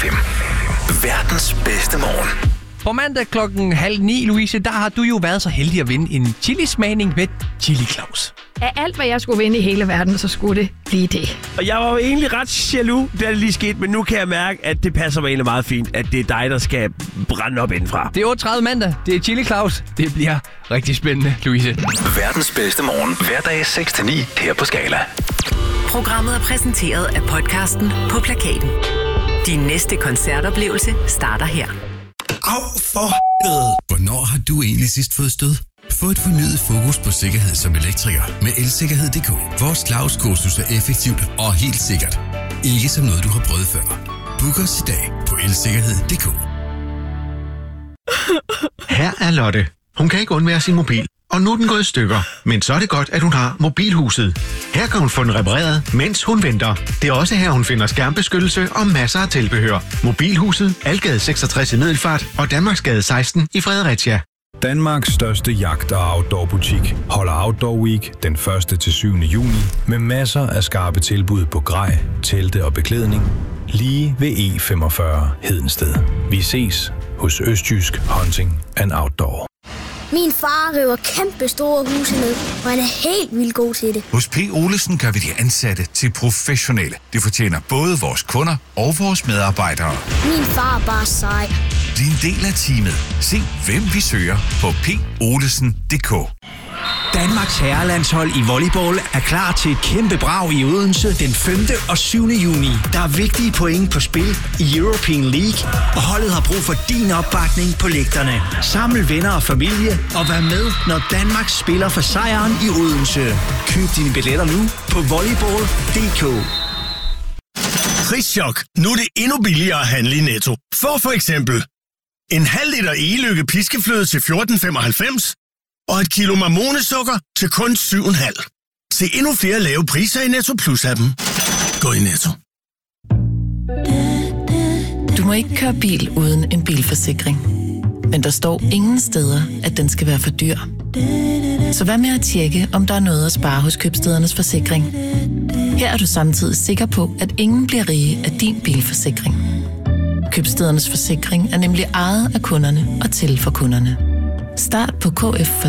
FM. Verdens bedste morgen. På mandag 8:30, Louise, der har du jo været så heldig at vinde en chilismagning med Chili Claus. Af alt, hvad jeg skulle vinde i hele verden, så skulle det blive det. Og jeg var jo egentlig ret jaloux, da det lige skete, men nu kan jeg mærke, at det passer mig egentlig meget fint, at det er dig, der skal brænde op indenfra. Det er 8:30 mandag. Det er Chili Claus. Det bliver rigtig spændende, Louise. Verdens bedste morgen. Hverdag 6-9 her på Skala. Programmet er præsenteret af podcasten På Plakaten. Din næste koncertoplevelse starter her. Au, for helvede. Hvornår har du egentlig sidst fået stød? Få et fornyet fokus på sikkerhed som elektriker med elsikkerhed.dk. Vores Claus-kursus er effektivt og helt sikkert. Ikke som noget, du har prøvet før. Book os i dag på elsikkerhed.dk. Her er Lotte. Hun kan ikke undvære sin mobil, og nu er den gået i stykker. Men så er det godt, at hun har Mobilhuset. Her kan hun få den repareret, mens hun venter. Det er også her, hun finder skærmbeskyttelse og masser af tilbehør. Mobilhuset, Algade 66 i Middelfart og Danmarksgade 16 i Fredericia. Danmarks største jagt- og outdoor-butik holder Outdoor Week den 1. til 7. juni med masser af skarpe tilbud på grej, telte og beklædning lige ved E45 Hedensted. Vi ses hos Østjysk Hunting and Outdoor. Min far river kæmpe store huse ned, og han er helt vildt god til det. Hos P. Olesen gør vi de ansatte til professionelle. Det fortjener både vores kunder og vores medarbejdere. Min far er bare sej. Bliv en del af teamet. Se, hvem vi søger på polesen.dk. Danmarks herrelandshold i volleyball er klar til et kæmpe brag i Odense den 5. og 7. juni. Der er vigtige point på spil i European League, og holdet har brug for din opbakning på lægterne. Saml venner og familie og vær med, når Danmark spiller for sejren i Odense. Køb dine billetter nu på volleyball.dk. Prischok. Nu er det endnu billigere at handle i Netto. For eksempel en halv liter Egelykke piskefløde til 14,95 og et kilo marmonesukker til kun 7,5. Se endnu flere lave priser i Netto Plus-appen. Gå i Netto. Du må ikke køre bil uden en bilforsikring. Men der står ingen steder, at den skal være for dyr. Så hvad med at tjekke, om der er noget at spare hos Købstædernes Forsikring? Her er du samtidig sikker på, at ingen bliver rige af din bilforsikring. Købstædernes Forsikring er nemlig ejet af kunderne og til for kunderne. Start på KF